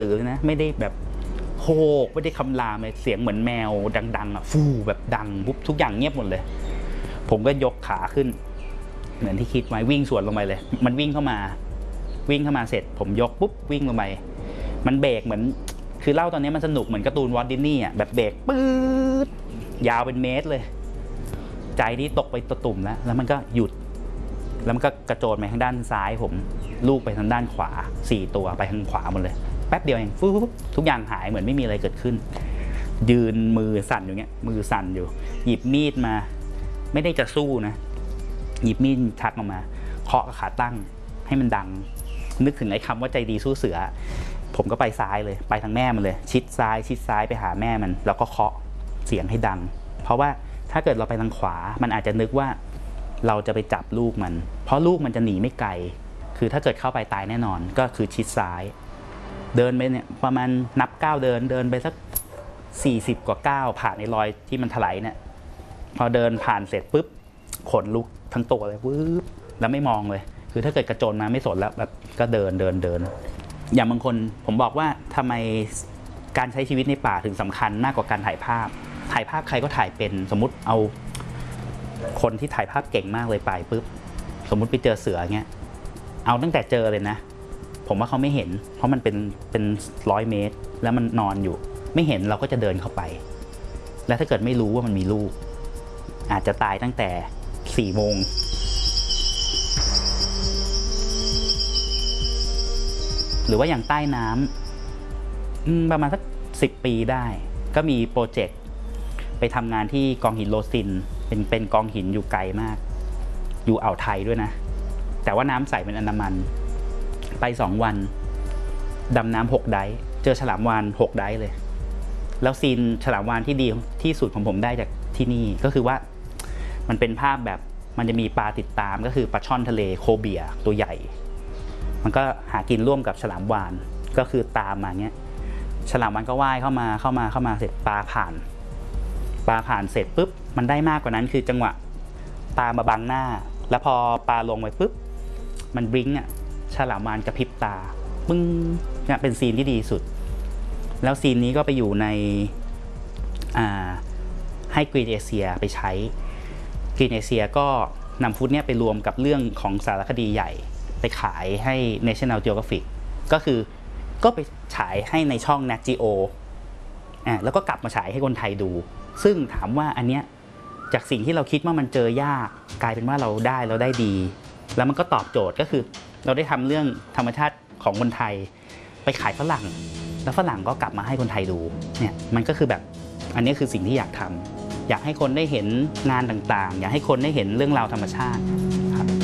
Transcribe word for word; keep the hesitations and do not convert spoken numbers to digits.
หรือนะไม่ได้แบบโฮกไม่ได้คำรามเลยเสียงเหมือนแมวดังๆอ่ะฟูแบบดังปุ๊บทุกอย่างเงียบหมดเลยผมก็ยกขาขึ้นเหมือนที่คิดไว้วิ่งสวนลงไปเลยมันวิ่งเข้ามาวิ่งเข้ามาเสร็จผมยกปุ๊บวิ่งลงไปมันเบรกเหมือนคือเล่าตอนนี้มันสนุกเหมือนการ์ตูนวอลดิสนีย์อ่ะแบบเบรกปื๊ดยาวเป็นเมตรเลยใจที่ตกไปตะตุ่มแล้วแล้วมันก็หยุดแล้วมันก็กระโจนไปทางด้านซ้ายผมลูกไปทางด้านขวาสี่ตัวไปทางขวาหมดเลยแป๊บเดียวเองฟุ๊บทุกอย่างหายเหมือนไม่มีอะไรเกิดขึ้นยืนมือสั่นอยู่เงี้ยมือสั่นอยู่หยิบมีดมาไม่ได้จะสู้นะหยิบมีดชักออกมาเคาะกับขาตั้งให้มันดังนึกถึงไอ้คำว่าใจดีสู้เสือผมก็ไปซ้ายเลยไปทางแม่มันเลยชิดซ้ายชิดซ้ายไปหาแม่มันแล้วก็เคาะเสียงให้ดังเพราะว่าถ้าเกิดเราไปทางขวามันอาจจะนึกว่าเราจะไปจับลูกมันเพราะลูกมันจะหนีไม่ไกลคือถ้าเกิดเข้าไปตายแน่นอนก็คือชิดซ้ายเดินไปเนี่ยประมาณนับก้าวเดินเดินไปสักสี่สิบกว่าก้าวผ่านในรอยที่มันถลายเนี่ยพอเดินผ่านเสร็จปุ๊บขนลุกทั้งตัวเลยวืบแล้วไม่มองเลยคือถ้าเกิดกระโจนมาไม่สนแล้วแบบก็เดินเดินเดินอย่างบางคนผมบอกว่าทำไมการใช้ชีวิตในป่าถึงสำคัญมากกว่าการถ่ายภาพถ่ายภาพใครก็ถ่ายเป็นสมมุติเอาคนที่ถ่ายภาพเก่งมากเลยไปปุ๊บสมมุติไปเจอเสือเงี้ยเอาตั้งแต่เจอเลยนะผมว่าเขาไม่เห็นเพราะมันเป็นเป็นร้อยเมตรแล้วมันนอนอยู่ไม่เห็นเราก็จะเดินเข้าไปแล้วถ้าเกิดไม่รู้ว่ามันมีลูกอาจจะตายตั้งแต่สี่โมงหรือว่าอย่างใต้น้ำประมาณสักสิบปีได้ก็มีโปรเจกต์ไปทำงานที่กองหินโลซินเป็นเป็นกองหินอยู่ไกลมากอยู่อ่าวไทยด้วยนะแต่ว่าน้ำใสเป็นอันดามันไปสองวันดำน้ำหกไดฟ์เจอฉลามวาฬหกไดฟ์เลยแล้วซีนฉลามวาฬที่ดีที่สุดของผมได้จากที่นี่ก็คือว่ามันเป็นภาพแบบมันจะมีปลาติดตามก็คือปลาช่อนทะเลโคเบียตัวใหญ่มันก็หากินร่วมกับฉลามวาฬก็คือตามมาเงี้ยฉลามวาฬก็ว่ายเข้ามาเข้ามาเข้ามาเสร็จปลาผ่านปลาผ่านเสร็จปุ๊บมันได้มากกว่านั้นคือจังหวะปลามาบังหน้าแล้วพอปลาลงไปปุ๊บมันบลิงก์อ่ะฉลามวาฬกระพริบตาปึ้งเนี่ยเป็นซีนที่ดีสุดแล้วซีนนี้ก็ไปอยู่ในให้กรีนเอเชียไปใช้กรีนเอเชียก็นำฟุตเนี่ยไปรวมกับเรื่องของสารคดีใหญ่ไปขายให้ National Geographic ก็คือก็ไปฉายให้ในช่อง Nat Geo อ่ะแล้วก็กลับมาฉายให้คนไทยดูซึ่งถามว่าอันเนี้ยจากสิ่งที่เราคิดว่ามันเจอยากกลายเป็นว่าเราได้เราได้ดีแล้วมันก็ตอบโจทย์ก็คือเราได้ทำเรื่องธรรมชาติของคนไทยไปขายฝรั่งแล้วฝรั่งก็กลับมาให้คนไทยดูเนี่ยมันก็คือแบบอันนี้คือสิ่งที่อยากทำอยากให้คนได้เห็นงานต่างๆอยากให้คนได้เห็นเรื่องราวธรรมชาติ